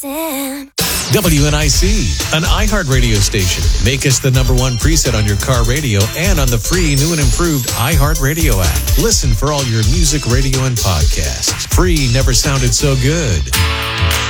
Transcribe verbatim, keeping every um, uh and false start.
listen. W N I C, an iHeart radio station. Make us the number one preset on your car radio and on the free new and improved iHeart Radio app. Listen for all your music, radio, and podcasts. Free never sounded so good.